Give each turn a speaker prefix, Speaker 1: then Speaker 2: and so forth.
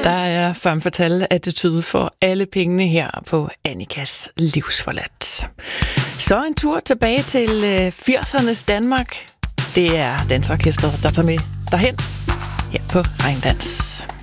Speaker 1: Der er femme fatale attitude for alle pengene her på Annikas Livsforladt. Så en tur tilbage til 80'ernes Danmark. Det er Dansorkestret, der tager med derhen her på Regndans.